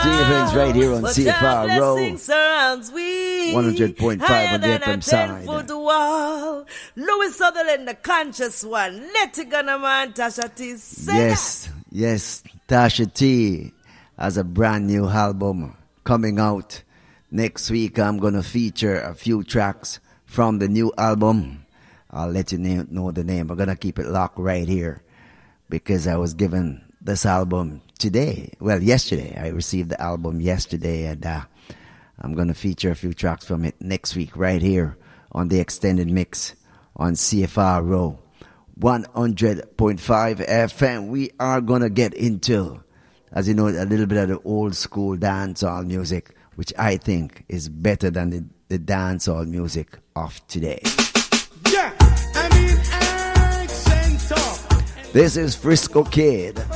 Stevens right here on CFR Road. 100.5 on the FM side. Louis Sutherland, the conscious one. Let it go, man. Tasha T. Yes. Tasha T has a brand new album coming out. Next week, I'm going to feature a few tracks from the new album. I'll let you know the name. I'm going to keep it locked right here because I was given this album today. Well, yesterday. I received the album yesterday, and I'm going to feature a few tracks from it next week right here on the extended mix on CFR Row 100.5 FM. We are going to get into, as you know, a little bit of the old school dancehall music, which I think is better than the dancehall music of today. Yeah, I mean, accent talk. This is Frisco Kid.